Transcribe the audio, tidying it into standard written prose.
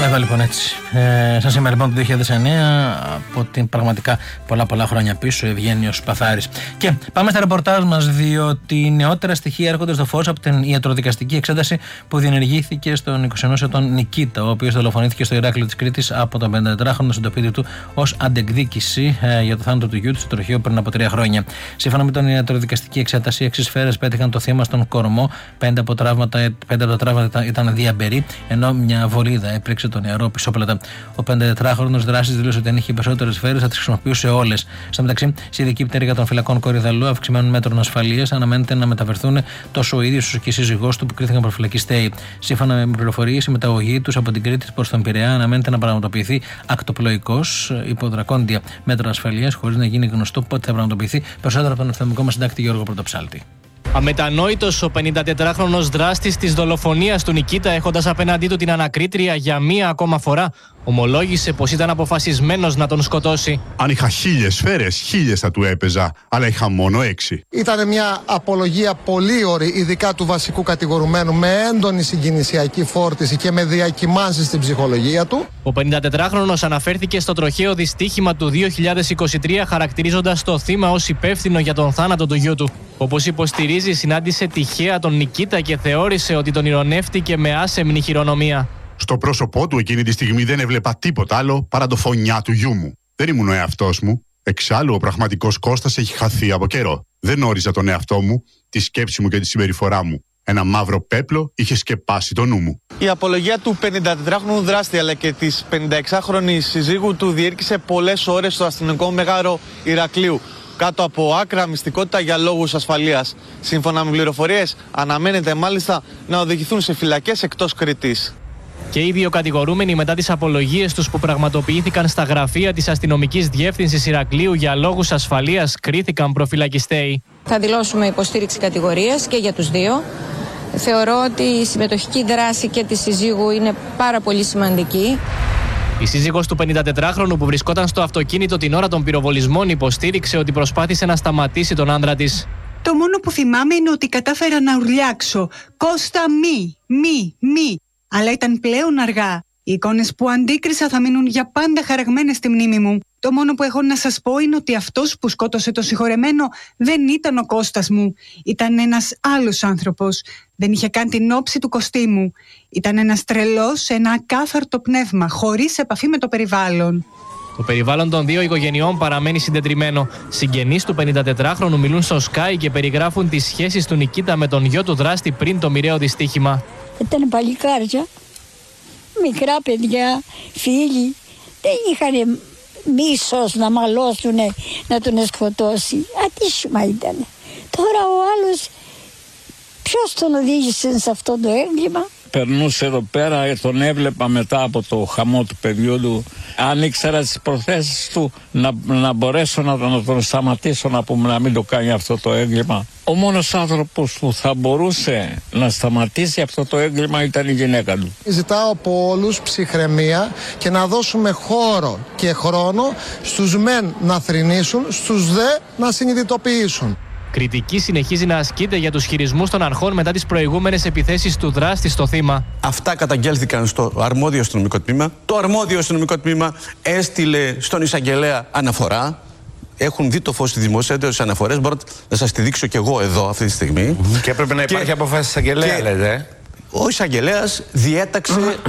Εδώ λοιπόν έτσι. Σαν σήμερα λοιπόν το 2009, από την πραγματικά πολλά χρόνια πίσω, Ευγένιος Παθάρης. Και πάμε στα ρεπορτάζ μας, διότι νεότερα στοιχεία έρχονται στο φως από την ιατροδικαστική εξέταση που διενεργήθηκε στον 21 ετών Νικήτα, ο οποίος δολοφονήθηκε στο Ηράκλειο της Κρήτης από τον 54χρονο στον τοπίτη του ως αντεκδίκηση για το θάνατο του γιού του στο τροχείο πριν από 3 χρόνια. Σύμφωνα με την ιατροδικαστική εξέταση, 6 σφαίρες πέτυχαν το θύμα στον κορμό, 5 από τα τραύματα ήταν διαμπερή, ενώ μια βολίδα έπληξε το νεαρό πισόπλατα. Ο 54χρονος δράσης δήλωσε ότι αν είχε περισσότερες σφαίρες θα τις χρησιμοποιούσε όλες. Στο μεταξύ, σε ειδική πτέρυγα των φυλακών Κορυδαλλού αυξημένων μέτρων ασφαλείας αναμένεται να μεταφερθούν τόσο ο ίδιος όσο και η σύζυγός του που κρίθηκαν προφυλακιστέοι. Σύμφωνα με πληροφορίες, η μεταγωγή τους από την Κρήτη προς τον Πειραιά αναμένεται να πραγματοποιηθεί ακτοπλοϊκώς υπό δρακόντια μέτρα ασφαλείας, χωρίς να γίνει γνωστό πότε θα πραγματοποιηθεί. Περισσότερα από τον ευθυμικό μας συντάκτη Γιώργο Πρωτοψάλτη. Αμετανόητος ο 54χρονος δράστης της δολοφονίας του Νικήτα, έχοντας απέναντί του την ανακρίτρια για μία ακόμα φορά, ομολόγησε πως ήταν αποφασισμένος να τον σκοτώσει. Αν είχα 1000 σφαίρες, 1000 θα του έπαιζα, αλλά είχα μόνο 6. Ήταν μια απολογία πολύ ωρή, ειδικά του βασικού κατηγορουμένου, με έντονη συγκινησιακή φόρτιση και με διακυμάνσεις στην ψυχολογία του. Ο 54χρονος αναφέρθηκε στο τροχαίο δυστύχημα του 2023, χαρακτηρίζοντας το θύμα ως υπεύθυνο για τον θάνατο του γιού του. Όπως υποστηρίζει, συνάντησε τυχαία τον Νικήτα και θεώρησε ότι τον ηρωνεύτηκε με άσεμνη χειρονομία. Στο πρόσωπό του εκείνη τη στιγμή δεν έβλεπα τίποτα άλλο παρά το φωνιά του γιού μου. Δεν ήμουν ο εαυτός μου. Εξάλλου, ο πραγματικός Κώστας έχει χαθεί από καιρό. Δεν όριζα τον εαυτό μου, τη σκέψη μου και τη συμπεριφορά μου. Ένα μαύρο πέπλο είχε σκεπάσει το νου μου. Η απολογία του 54χρονου δράστη αλλά και της 56χρονης συζύγου του διήρκησε πολλές ώρες στο αστυνομικό μέγαρο Ηρακλείου, κάτω από άκρα μυστικότητα για λόγους ασφαλείας. Σύμφωνα με πληροφορίες, αναμένεται μάλιστα να οδηγηθούν σε φυλακές εκτός Κρήτης. Και οι δύο κατηγορούμενοι, μετά τις απολογίες τους που πραγματοποιήθηκαν στα γραφεία της αστυνομικής διεύθυνσης Ηρακλείου για λόγους ασφαλείας, κρίθηκαν προφυλακιστέοι. Θα δηλώσουμε υποστήριξη κατηγορίας και για τους δύο. Θεωρώ ότι η συμμετοχική δράση και της συζύγου είναι πάρα πολύ σημαντική. Η σύζυγος του 54χρονου που βρισκόταν στο αυτοκίνητο την ώρα των πυροβολισμών υποστήριξε ότι προσπάθησε να σταματήσει τον άντρα της. Το μόνο που θυμάμαι είναι ότι κατάφερα να ουρλιάξω «Κώστα μη». Αλλά ήταν πλέον αργά. Οι εικόνες που αντίκρισα θα μείνουν για πάντα χαραγμένες στη μνήμη μου. Το μόνο που έχω να σας πω είναι ότι αυτός που σκότωσε το συγχωρεμένο δεν ήταν ο Κώστας μου. Ήταν ένας άλλος άνθρωπος. Δεν είχε καν την όψη του κοστίμου. Ήταν ένας τρελός, ένα ακάθαρτο πνεύμα, χωρίς επαφή με το περιβάλλον. Το περιβάλλον των δύο οικογενειών παραμένει συντετριμμένο. Συγγενείς του 54χρονου μιλούν στο Sky και περιγράφουν τις σχέσεις του Νικήτα με τον γιο του δράστη πριν το μοιραίο δυστύχημα. Ήταν παλικάρια, μικρά παιδιά, φίλοι. Δεν είχαν μίσος να μαλώσουν, να τον σκοτώσει. Ατύχημα ήταν. Τώρα ο άλλος, ποιος τον οδήγησε σε αυτό το έγκλημα? Περνούσε εδώ πέρα, τον έβλεπα μετά από το χαμό του παιδιού του. Αν ήξερα τις προθέσεις του, να μπορέσω να τον σταματήσω, να μην το κάνει αυτό το έγκλημα. Ο μόνος άνθρωπος που θα μπορούσε να σταματήσει αυτό το έγκλημα ήταν η γυναίκα του. Ζητάω από όλους ψυχραιμία και να δώσουμε χώρο και χρόνο στους μεν να θρηνήσουν, στους δε να συνειδητοποιήσουν. Κριτική συνεχίζει να ασκείται για τους χειρισμούς των αρχών μετά τις προηγούμενες επιθέσεις του δράστη στο θύμα. Αυτά καταγγέλθηκαν στο αρμόδιο αστυνομικό τμήμα. Το αρμόδιο αστυνομικό τμήμα έστειλε στον εισαγγελέα αναφορά. Έχουν δει το φως στη δημόσια αναφορές. Μπορώ να σας τη δείξω κι εγώ εδώ αυτή τη στιγμή. Και έπρεπε να υπάρχει απόφαση εισαγγελέα, λέτε. Ο εισαγγελέας διέταξε